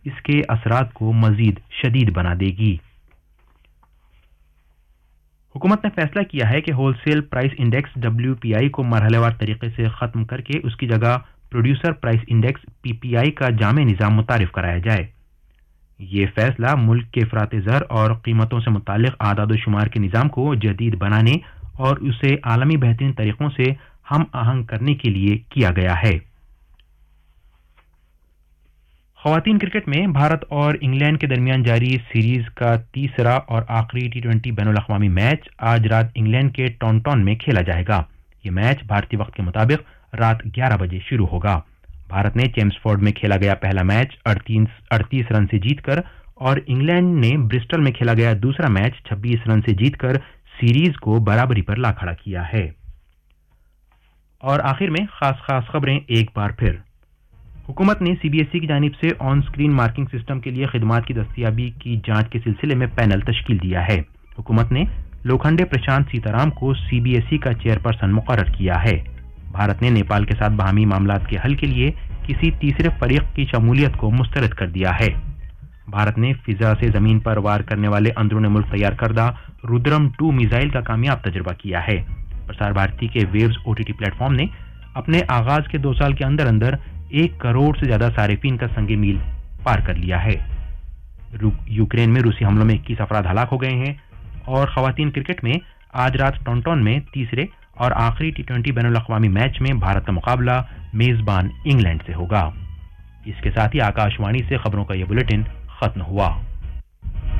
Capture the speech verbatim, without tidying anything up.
اس کے اثرات کو مزید شدید بنا دے گی۔ حکومت نے فیصلہ کیا ہے کہ whole cell price index W P آئی کو مرحلہ وار طریقے سے ختم کر کے اس کی جگہ پروڈیوسر پرائس انڈیکس پی پی آئی کا جامع نظام متعارف کرایا جائے۔ یہ فیصلہ ملک کے افراط زر اور قیمتوں سے متعلق اعداد و شمار کے نظام کو جدید بنانے اور اسے عالمی بہترین طریقوں سے ہم آہنگ کرنے کے لیے کیا گیا ہے۔ خواتین کرکٹ میں بھارت اور انگلینڈ کے درمیان جاری سیریز کا تیسرا اور آخری ٹی ٹوئنٹی بین الاقوامی میچ آج رات انگلینڈ کے ٹونٹون میں کھیلا جائے گا۔ یہ میچ بھارتی وقت کے مطابق رات گیارہ بجے شروع ہوگا۔ بھارت نے چیمز فورڈ میں کھیلا گیا پہلا میچ اڑتیس رن سے جیت کر اور انگلینڈ نے برسٹل میں کھیلا گیا دوسرا میچ چھبیس رن سے جیت کر سیریز کو برابری پر لا کھڑا کیا ہے۔ اور آخر میں خاص خاص خبریں ایک بار پھر۔ حکومت نے سی بی ایس ای کی جانب سے آن سکرین مارکنگ سسٹم کے لیے خدمات کی دستیابی کی جانچ کے سلسلے میں پینل تشکیل دیا ہے۔ حکومت نے لوکھنڈے پرشانت سیتارام کو سی بی ایس ای کا چیئرپرسن مقرر کیا ہے۔ بھارت نے نیپال کے ساتھ باہمی معاملات کے حل کے لیے کسی تیسرے فریق کی شمولیت کو مسترد کر دیا ہے۔ بھارت نے فضا سے زمین پر وار کرنے والے اندرون ملک تیار کردہ رودرم ٹو میزائل کا کامیاب تجربہ کیا ہے۔ پرسار بھارتی کے views O T T plate form نے اپنے آغاز کے دو سال کے اندر اندر ایک کروڑ سے زیادہ صارفین کا سنگ میل پار کر لیا ہے۔ یوکرین میں روسی حملوں میں اکیس افراد ہلاک ہو گئے ہیں۔ اور خواتین کرکٹ میں آج رات ٹونٹون میں تیسرے اور آخری ٹی ٹوئنٹی بین الاقوامی میچ میں بھارت کا مقابلہ میزبان انگلینڈ سے ہوگا۔ اس کے ساتھ ہی آکاش وانی سے خبروں کا یہ بلیٹن ختم ہوا۔